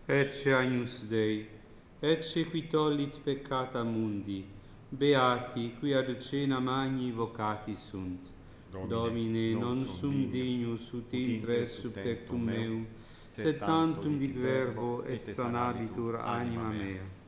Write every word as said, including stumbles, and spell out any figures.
Ecce agnus Dei, ecce qui tollit peccata mundi, beati qui ad cena magni vocati sunt. Domine, Domine non sum dignus ut intres sub tectum meum, sed tantum dic verbo et sanabitur anima mea.